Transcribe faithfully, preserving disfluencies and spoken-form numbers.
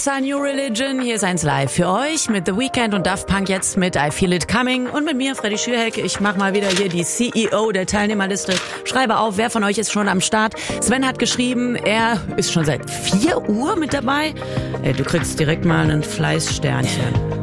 Alexa, New Religion. Hier ist eins live für euch mit The Weeknd und Daft Punk jetzt mit I Feel It Coming. Und mit mir, Freddy Schürheck. Ich mache mal wieder hier die C E O der Teilnehmerliste. Schreibe auf, wer von euch ist schon am Start. Sven hat geschrieben, er ist schon seit vier Uhr mit dabei. Ey, du kriegst direkt mal ein Fleißsternchen.